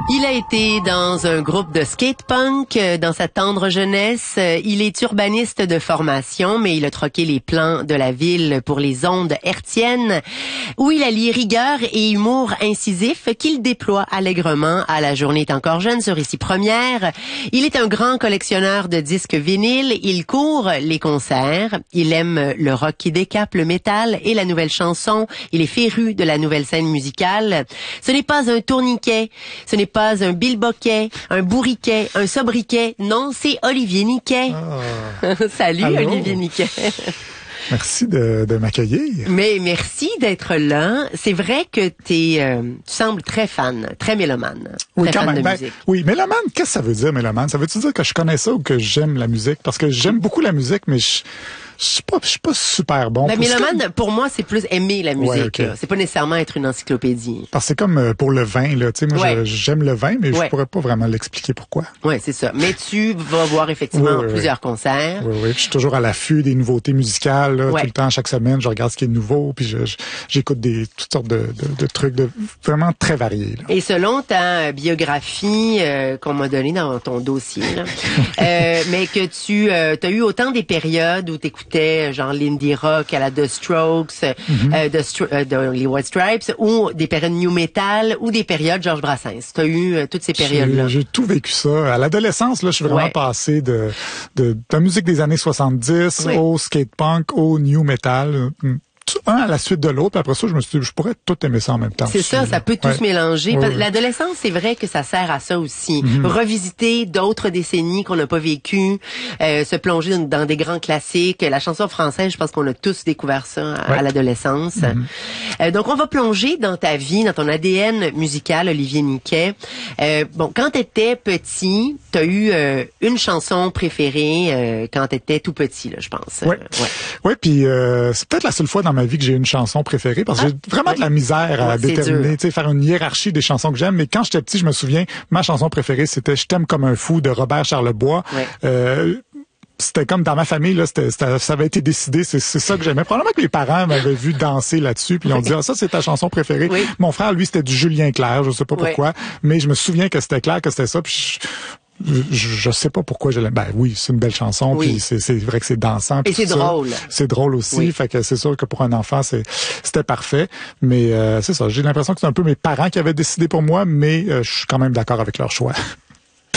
Il a été dans un groupe de skate-punk dans sa tendre jeunesse. Il est urbaniste de formation, mais il a troqué les plans de la ville pour les ondes hertziennes, où il allie rigueur et humour incisif qu'il déploie allègrement à La Journée est encore jeune sur Ici Première. Il est un grand collectionneur de disques vinyles. Il court les concerts. Il aime le rock qui décape, le métal et la nouvelle chanson. Il est féru de la nouvelle scène musicale. Ce n'est pas un tourniquet. Ce n'est pas un bilboquet, un bourriquet, un sobriquet. Non, c'est Olivier Niquet. Ah. Salut, allô? Olivier Niquet. Merci de m'accueillir. Mais merci d'être là. C'est vrai que tu sembles très fan, très mélomane. Oui, très quand fan même. de musique. Oui, mélomane, qu'est-ce que ça veut dire, mélomane? Ça veut-tu dire que je connais ça ou que j'aime la musique? Parce que j'aime beaucoup la musique, mais je suis pas super bon. Ben, mélomane, pour moi, c'est plus aimer la musique. Ouais, okay. C'est pas nécessairement être une encyclopédie. Parce que c'est comme pour le vin, là. Tu sais, moi, j'aime le vin, mais je pourrais pas vraiment l'expliquer pourquoi. Oui, c'est ça. Mais tu vas voir effectivement plusieurs concerts. Oui. Je suis toujours à l'affût des nouveautés musicales, là, tout le temps, chaque semaine. Je regarde ce qui est nouveau, puis j'écoute toutes sortes de trucs vraiment très variés, là. Et selon ta biographie qu'on m'a donnée dans ton dossier, là, mais que tu as eu autant des périodes où t'écoutais genre l'indie rock à la The Strokes, les White Stripes, ou des périodes new metal, ou des périodes Georges Brassens. T'as eu toutes ces périodes-là. J'ai tout vécu ça. À l'adolescence, là, je suis vraiment passé de la musique des années 70 au skate punk, au new metal. Un à la suite de l'autre, puis après ça, je me suis dit, je pourrais tout aimer ça en même temps. C'est ça, ça peut tout se mélanger. L'adolescence, c'est vrai que ça sert à ça aussi. Revisiter d'autres décennies qu'on n'a pas vécues, se plonger dans des grands classiques. La chanson française, je pense qu'on a tous découvert ça à l'adolescence. Donc, on va plonger dans ta vie, dans ton ADN musical, Olivier Niquet. Quand t'étais petit, t'as eu une chanson préférée quand t'étais tout petit, là, je pense. Oui, puis c'est peut-être la seule fois dans ma vie que j'ai une chanson préférée parce que j'ai vraiment de la misère à déterminer, tu sais, faire une hiérarchie des chansons que j'aime. Mais quand j'étais petit, je me souviens, ma chanson préférée, c'était Je t'aime comme un fou de Robert Charlebois. C'était comme dans ma famille, là, ça avait été décidé, c'est ça que j'aimais. Probablement que mes parents m'avaient vu danser là-dessus, puis ils ont dit, ça, c'est ta chanson préférée. Mon frère, lui, c'était du Julien Clerc, je sais pas pourquoi, mais je me souviens que c'était clair que c'était ça, puis je sais pas pourquoi je l'aime. Ben oui, c'est une belle chanson, puis c'est vrai que c'est dansant. Et c'est drôle. C'est drôle aussi, fait que c'est sûr que pour un enfant, c'était parfait. Mais c'est ça, j'ai l'impression que c'est un peu mes parents qui avaient décidé pour moi, mais je suis quand même d'accord avec leur choix.